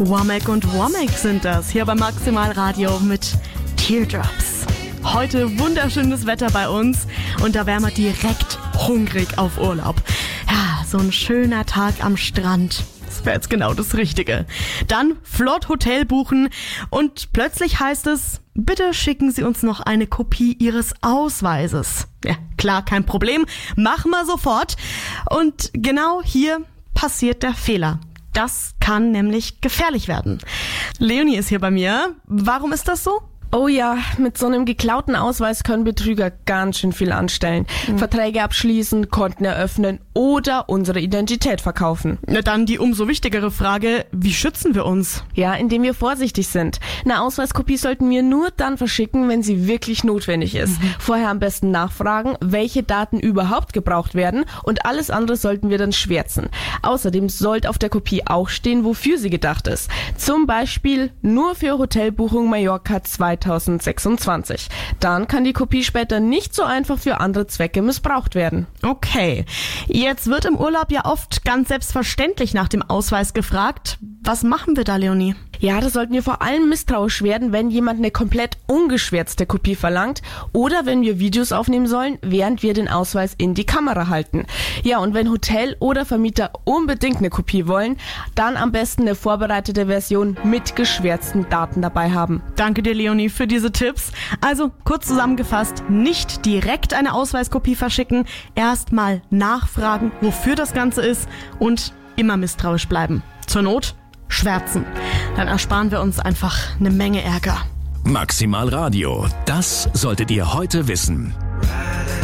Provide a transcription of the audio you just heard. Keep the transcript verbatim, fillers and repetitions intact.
Womack und Womack sind das, hier bei Maximal Radio mit Teardrops. Heute wunderschönes Wetter bei uns und da wären wir direkt hungrig auf Urlaub. Ja, so ein schöner Tag am Strand. Das wäre jetzt genau das Richtige. Dann flott Hotel buchen und plötzlich heißt es, bitte schicken Sie uns noch eine Kopie Ihres Ausweises. Ja, klar, kein Problem. Machen wir sofort. Und genau hier passiert der Fehler. Das kann nämlich gefährlich werden. Leonie ist hier bei mir. Warum ist das so? Oh ja, mit so einem geklauten Ausweis können Betrüger ganz schön viel anstellen. Mhm. Verträge abschließen, Konten eröffnen oder unsere Identität verkaufen. Na dann die umso wichtigere Frage, wie schützen wir uns? Ja, indem wir vorsichtig sind. Eine Ausweiskopie sollten wir nur dann verschicken, wenn sie wirklich notwendig ist. Mhm. Vorher am besten nachfragen, welche Daten überhaupt gebraucht werden und alles andere sollten wir dann schwärzen. Außerdem sollte auf der Kopie auch stehen, wofür sie gedacht ist. Zum Beispiel nur für Hotelbuchung Mallorca zweitausendsechsundzwanzig. Dann kann die Kopie später nicht so einfach für andere Zwecke missbraucht werden. Okay, jetzt wird im Urlaub ja oft ganz selbstverständlich nach dem Ausweis gefragt. Was machen wir da, Leonie? Ja, da sollten wir vor allem misstrauisch werden, wenn jemand eine komplett ungeschwärzte Kopie verlangt oder wenn wir Videos aufnehmen sollen, während wir den Ausweis in die Kamera halten. Ja, und wenn Hotel oder Vermieter unbedingt eine Kopie wollen, dann am besten eine vorbereitete Version mit geschwärzten Daten dabei haben. Danke dir, Leonie, für diese Tipps. Also, kurz zusammengefasst, nicht direkt eine Ausweiskopie verschicken, erst mal nachfragen, wofür das Ganze ist und immer misstrauisch bleiben. Zur Not schwärzen. Dann ersparen wir uns einfach eine Menge Ärger. Maximal Radio, das solltet ihr heute wissen.